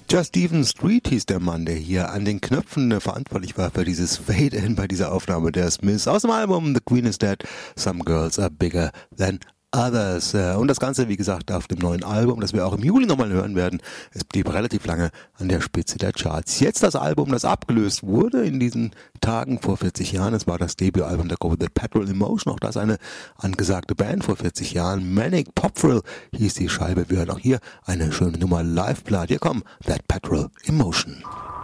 Just Even Street hieß der Mann, der hier an den Knöpfen verantwortlich war für dieses Fade-In bei dieser Aufnahme der Smiths aus dem Album The Queen is Dead, Some Girls Are Bigger Than Others. Und das Ganze, wie gesagt, auf dem neuen Album, das wir auch im Juli nochmal hören werden. Es blieb relativ lange an der Spitze der Charts. Jetzt das Album, das abgelöst wurde in diesen Tagen vor 40 Jahren. Es war das Debütalbum der Gruppe The Petrol Emotion. Auch das eine angesagte Band vor 40 Jahren. Manic Pop Thrill hieß die Scheibe. Wir hören auch hier eine schöne Nummer Live-Platte. Hier kommen That Petrol Emotion.